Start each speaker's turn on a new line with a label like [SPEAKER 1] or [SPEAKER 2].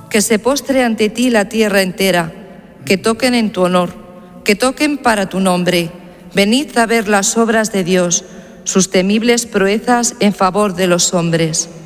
[SPEAKER 1] que se postre ante ti la tierra entera, que toquen en tu honor, que toquen para tu nombre. Venid a ver las obras de Dios, sus temibles proezas en favor de los hombres.